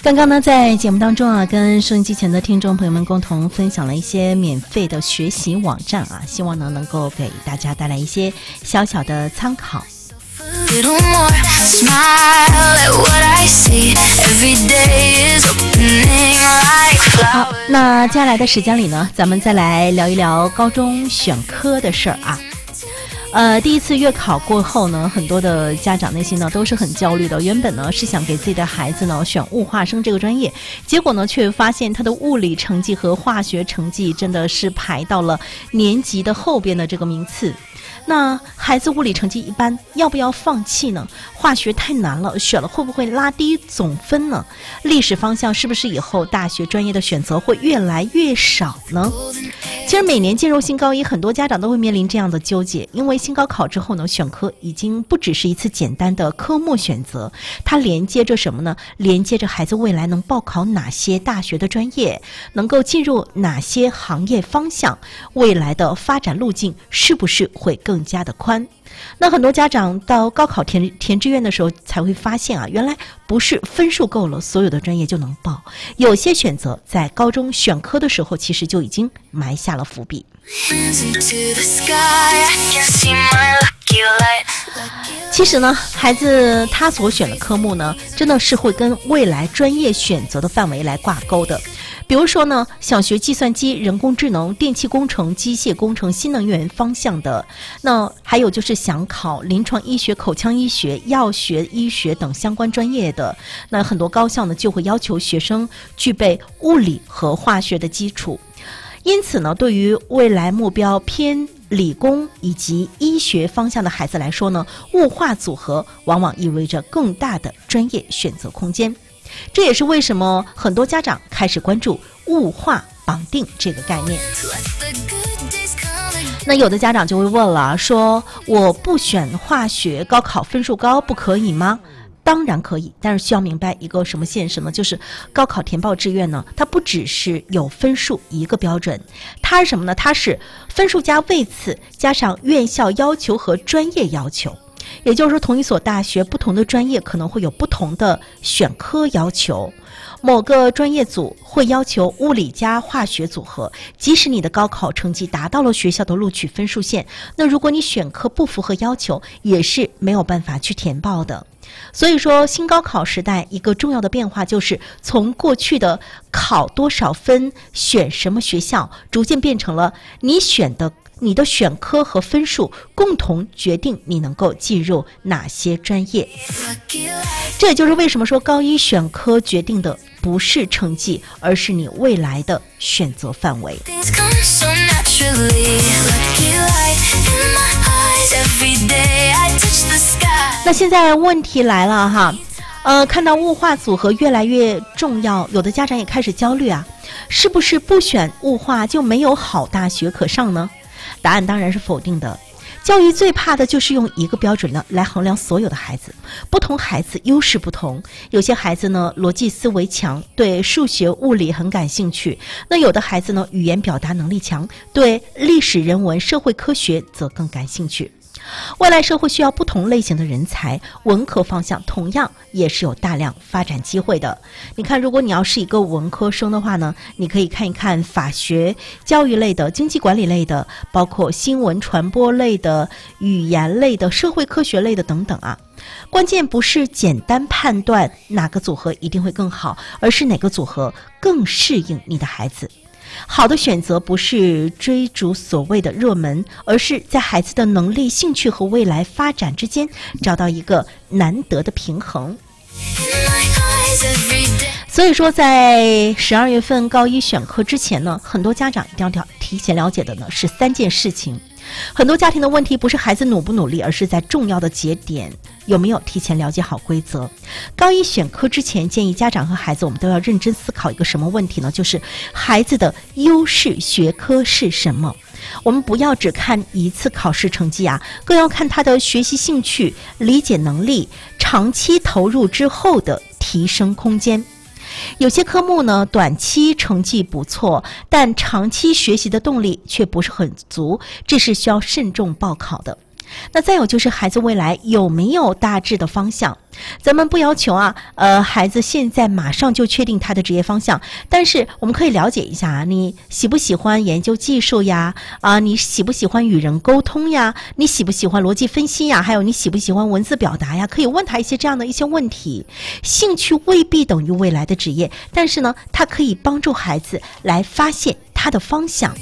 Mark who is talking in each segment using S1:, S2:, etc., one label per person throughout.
S1: 刚刚呢，在节目当中啊，跟收音机前的听众朋友们共同分享了一些免费的学习网站啊，希望呢能够给大家带来一些小小的参考。好，那接下来的时间里呢，咱们再来聊一聊高中选科的事儿啊。第一次月考过后呢，很多的家长内心呢都是很焦虑的。原本呢是想给自己的孩子呢选物化生这个专业，结果呢却发现他的物理成绩和化学成绩真的是排到了年级的后边的这个名次。那孩子物理成绩一般，要不要放弃呢？化学太难了，选了会不会拉低总分呢？历史方向是不是以后大学专业的选择会越来越少呢？其实每年进入新高一，很多家长都会面临这样的纠结，因为新高考之后呢，选科已经不只是一次简单的科目选择，它连接着什么呢？连接着孩子未来能报考哪些大学的专业，能够进入哪些行业方向，未来的发展路径是不是会更加的宽。那很多家长到高考填志愿的时候才会发现啊，原来不是分数够了所有的专业就能报，有些选择在高中选科的时候其实就已经埋下了伏笔。其实呢，孩子他所选的科目呢，真的是会跟未来专业选择的范围来挂钩的。比如说呢，想学计算机、人工智能、电气工程、机械工程、新能源方向的，那还有就是想考临床医学、口腔医学、药学医学等相关专业的，那很多高校呢就会要求学生具备物理和化学的基础。因此呢，对于未来目标偏理工以及医学方向的孩子来说呢，物化组合往往意味着更大的专业选择空间。这也是为什么很多家长开始关注物化绑定这个概念。那有的家长就会问了，说我不选化学，高考分数高不可以吗？当然可以，但是需要明白一个什么现实呢？就是高考填报志愿呢，它不只是有分数一个标准，它是什么呢？它是分数加位次加上院校要求和专业要求。也就是说，同一所大学不同的专业可能会有不同的选科要求，某个专业组会要求物理加化学组合，即使你的高考成绩达到了学校的录取分数线，那如果你选科不符合要求，也是没有办法去填报的。所以说，新高考时代一个重要的变化就是从过去的考多少分、选什么学校，逐渐变成了你的选科和分数共同决定你能够进入哪些专业。这也就是为什么说高一选科决定的不是成绩，而是你未来的选择范围。那现在问题来了哈，看到物化组合越来越重要，有的家长也开始焦虑啊，是不是不选物化就没有好大学可上呢？答案当然是否定的。教育最怕的就是用一个标准来衡量所有的孩子，不同孩子优势不同，有些孩子呢逻辑思维强，对数学物理很感兴趣，那有的孩子呢语言表达能力强，对历史人文社会科学则更感兴趣。未来社会需要不同类型的人才，文科方向同样也是有大量发展机会的。你看，如果你要是一个文科生的话呢，你可以看一看法学、教育类的、经济管理类的，包括新闻传播类的、语言类的、社会科学类的等等啊。关键不是简单判断哪个组合一定会更好，而是哪个组合更适应你的孩子。好的选择不是追逐所谓的热门，而是在孩子的能力、兴趣和未来发展之间找到一个难得的平衡。所以说，在12月份高一选科之前呢，很多家长一定要提前了解的呢是3件事情。很多家庭的问题不是孩子努不努力，而是在重要的节点有没有提前了解好规则。高一选科之前，建议家长和孩子我们都要认真思考一个什么问题呢？就是孩子的优势学科是什么。我们不要只看一次考试成绩啊，更要看他的学习兴趣、理解能力，长期投入之后的提升空间。有些科目呢，短期成绩不错，但长期学习的动力却不是很足，这是需要慎重报考的。 那再有就是孩子未来有没有大致的方向，咱们不要求孩子现在马上就确定他的职业方向，但是我们可以了解一下你喜不喜欢研究技术呀？你喜不喜欢与人沟通呀？你喜不喜欢逻辑分析呀？还有你喜不喜欢文字表达呀？可以问他一些这样的一些问题。兴趣未必等于未来的职业，但是呢，它可以帮助孩子来发现他的方向。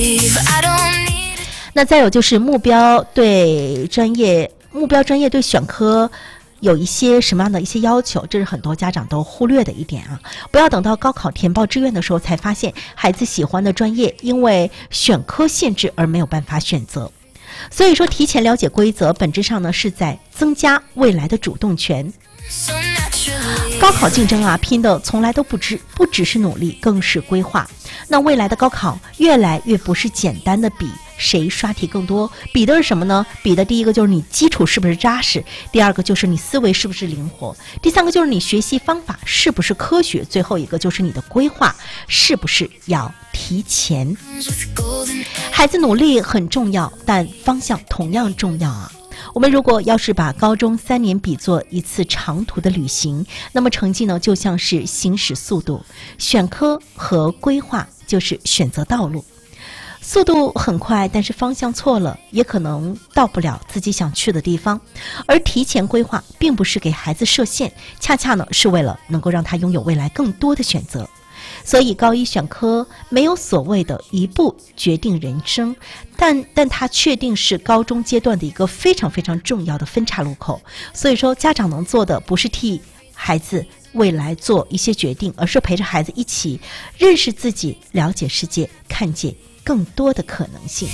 S1: 那再有就是目标专业对选科有一些什么样的一些要求，这是很多家长都忽略的一点啊！不要等到高考填报志愿的时候才发现孩子喜欢的专业因为选科限制而没有办法选择。所以说提前了解规则，本质上呢是在增加未来的主动权。高考竞争拼的从来都不只是努力，更是规划。那未来的高考越来越不是简单的比谁刷题更多，比的是什么呢？比的第一个就是你基础是不是扎实，第二个就是你思维是不是灵活，第三个就是你学习方法是不是科学，最后一个就是你的规划是不是要提前。孩子努力很重要，但方向同样重要啊。我们如果要是把高中3年比作一次长途的旅行，那么成绩呢就像是行驶速度，选科和规划就是选择道路。速度很快，但是方向错了，也可能到不了自己想去的地方。而提前规划并不是给孩子设限，恰恰呢是为了能够让他拥有未来更多的选择。所以高一选科没有所谓的一步决定人生，但它确定是高中阶段的一个非常非常重要的分岔路口。所以说家长能做的不是替孩子未来做一些决定，而是陪着孩子一起认识自己，了解世界，看见更多的可能性。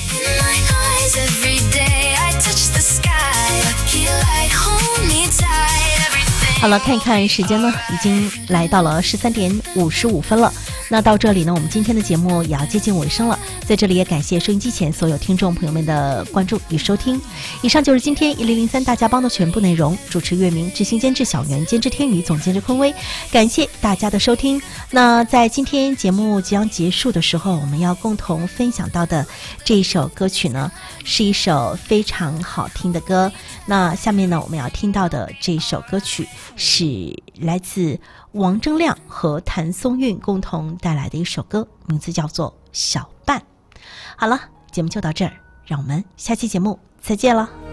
S1: 好了，看一看时间呢，已经来到了13点55分了。那到这里呢，我们今天的节目也要接近尾声了。在这里也感谢收音机前所有听众朋友们的关注与收听。以上就是今天1003大家帮的全部内容。主持月明，执行监制小袁，监制天宇，总监制坤威。感谢大家的收听。那在今天节目即将结束的时候，我们要共同分享到的这一首歌曲呢，是一首非常好听的歌。那下面呢，我们要听到的这一首歌曲是来自王铮亮和谭松韵共同带来的一首歌，名字叫做《小伴》。好了，节目就到这儿，让我们下期节目再见了。